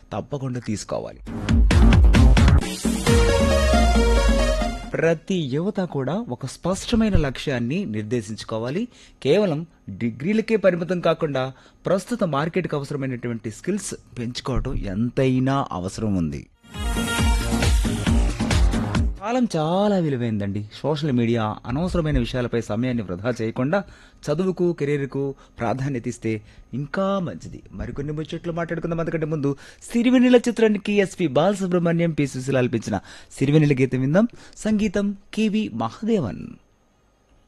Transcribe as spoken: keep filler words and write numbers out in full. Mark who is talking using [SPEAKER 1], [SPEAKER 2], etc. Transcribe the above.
[SPEAKER 1] తప్పకుండా తీసుకోవాలి. ప్రతి యువత కూడా ఒక స్పష్టమైన లక్ష్యాన్ని నిర్దేశించుకోవాలి. కేవలం డిగ్రీలకే పరిమితం కాకుండా ప్రస్తుత మార్కెట్కి అవసరమైనటువంటి స్కిల్స్ పెంచుకోవడం ఎంతైనా అవసరం ఉంది. కాలం చాలా విలువైందండి. సోషల్ మీడియా అనవసరమైన విషయాలపై సమయాన్ని వృధా చేయకుండా చదువుకు, కెరీర్కు ప్రాధాన్యత ఇస్తే ఇంకా మంచిది. మరికొన్ని ముచ్చట్లు మాట్లాడుకుందాం. అంతకంటే ముందు సిరివెన్నెల చిత్రానికి ఎస్పి బాలసుబ్రహ్మణ్యం, పి సుశీల ఆలపించిన సిరివెన్నెల గీతం విందాం. సంగీతం కెవి మహాదేవన్.